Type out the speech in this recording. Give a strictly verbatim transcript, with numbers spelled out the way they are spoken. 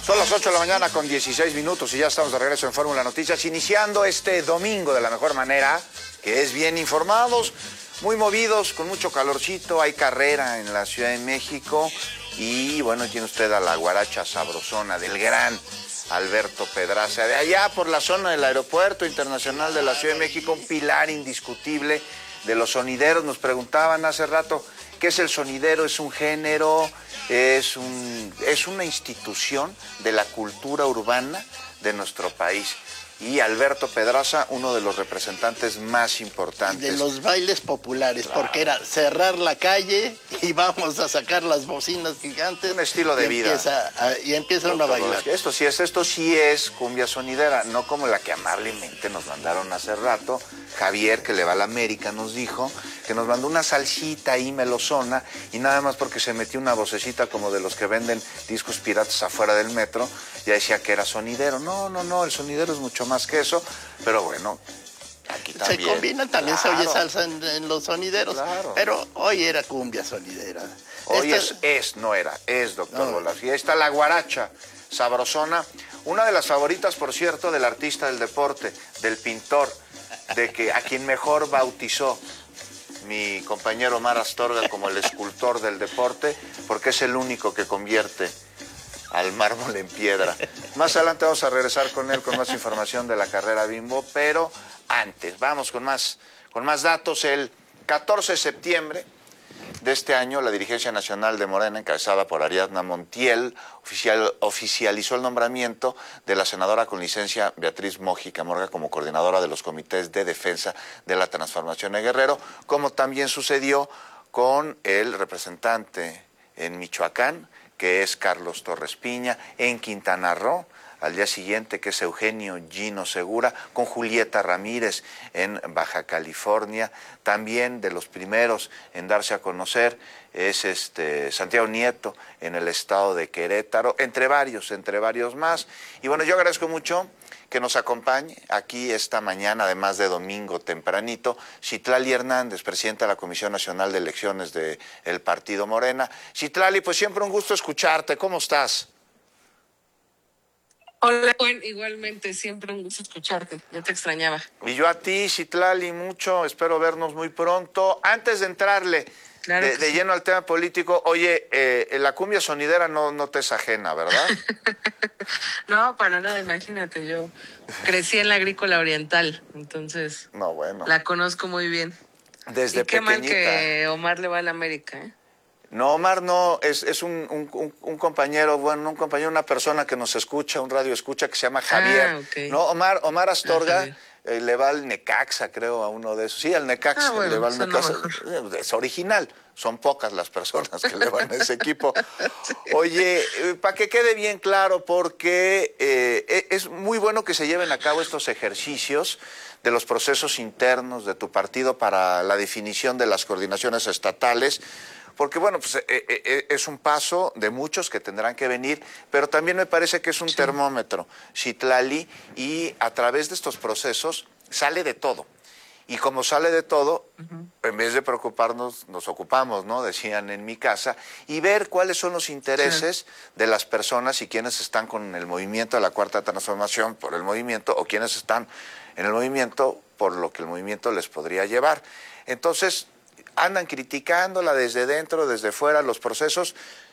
Son las ocho de la mañana con dieciséis minutos y ya estamos de regreso en Fórmula Noticias, iniciando este domingo de la mejor manera, que es bien informados, muy movidos, con mucho calorcito. Hay carrera en la Ciudad de México y bueno, tiene usted a la guaracha sabrosona del gran Alberto Pedraza, de allá por la zona del Aeropuerto Internacional de la Ciudad de México, un pilar indiscutible de los sonideros. Nos preguntaban hace rato, ¿qué es el sonidero? ¿Es un género? Es, un, es una institución de la cultura urbana de nuestro país. Y Alberto Pedraza, uno de los representantes más importantes. De los bailes populares, claro, porque era cerrar la calle y vamos a sacar las bocinas gigantes. Un estilo de y vida. Empieza a, y empiezan a bailar. Esto sí es, esto sí es cumbia sonidera, no como la que amablemente nos mandaron hace rato. Javier, que le va a la América, nos dijo que nos mandó una salsita ahí melosona y nada más porque se metió una vocecita como de los que venden discos piratas afuera del metro, ya decía que era sonidero. No, no, no, el sonidero es mucho más que eso, pero bueno, aquí también. Se combina, también claro, se oye salsa en, en los sonideros, claro, pero hoy era cumbia sonidera. Hoy Esta... es, es, no era, es, doctor no. Bolas. Y ahí está la guaracha sabrosona, una de las favoritas, por cierto, del artista del deporte, del pintor, de que a quien mejor bautizó mi compañero Omar Astorga como el escultor del deporte, porque es el único que convierte al mármol en piedra. Más adelante vamos a regresar con él con más información de la carrera Bimbo, pero antes, vamos con más, con más datos. El catorce de septiembre de este año, la dirigencia nacional de Morena, encabezada por Ariadna Montiel, oficial, oficializó el nombramiento de la senadora con licencia Beatriz Mójica Morga como coordinadora de los comités de defensa de la transformación de Guerrero, como también sucedió con el representante en Michoacán, que es Carlos Torres Piña, en Quintana Roo, al día siguiente, que es Eugenio Gino Segura, con Julieta Ramírez en Baja California. También de los primeros en darse a conocer es este Santiago Nieto en el estado de Querétaro, entre varios, entre varios más. Y bueno, yo agradezco mucho que nos acompañe aquí esta mañana, además de domingo tempranito, Citlali Hernández, presidenta de la Comisión Nacional de Elecciones del Partido Morena. Citlali, pues siempre un gusto escucharte. ¿Cómo estás? Hola, Juan, igualmente, siempre un gusto escucharte, yo te extrañaba. Y yo a ti, Citlali, mucho, espero vernos muy pronto. Antes de entrarle claro de, de sí. lleno al tema político, oye, eh, la cumbia sonidera no, no te es ajena, ¿verdad? No, para nada, imagínate, yo crecí en la agrícola oriental, entonces no, bueno. la conozco muy bien. Desde y qué pequeñita. mal que Omar le va a la América, ¿eh? No, Omar no, es, es un, un, un compañero, bueno, un compañero, una persona que nos escucha, un radio escucha que se llama Javier. Ah, okay. No, Omar, Omar Astorga ah, eh, le va al Necaxa, creo, a uno de esos. Sí, al Necaxa, ah, bueno, le va al Necaxa. No es original, son pocas las personas que le van a ese equipo. Sí. Oye, eh, para que quede bien claro, porque eh, es muy bueno que se lleven a cabo estos ejercicios de los procesos internos de tu partido para la definición de las coordinaciones estatales, porque bueno, pues eh, eh, es un paso de muchos que tendrán que venir, pero también me parece que es un sí. termómetro, Citlali, y a través de estos procesos sale de todo. Y como sale de todo, uh-huh. en vez de preocuparnos, nos ocupamos, ¿no? Decían en mi casa, y ver cuáles son los intereses sí. de las personas y quiénes están con el movimiento de la Cuarta Transformación por el movimiento, o quiénes están en el movimiento por lo que el movimiento les podría llevar. Entonces, andan criticándola desde dentro, desde fuera, los procesos.